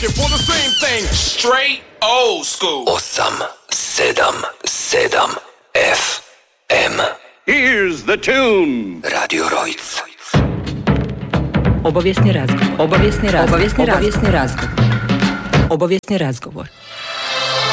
searching for the same thing. Straight old school. 877 FM. Here's the tune. Radio Rojc. Obavijesni razgovor. Obavijesni razgovor. Obavijesni razgovor. Obavijesni razgovor.